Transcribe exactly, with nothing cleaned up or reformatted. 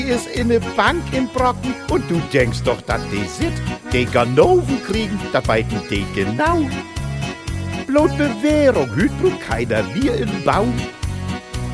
ist in ne Bank in Brocken und du denkst doch, dass die sit. Die Ganoven kriegen, da beiten die genau. Bloß Bewährung, hüt bloß keiner wir im Baum.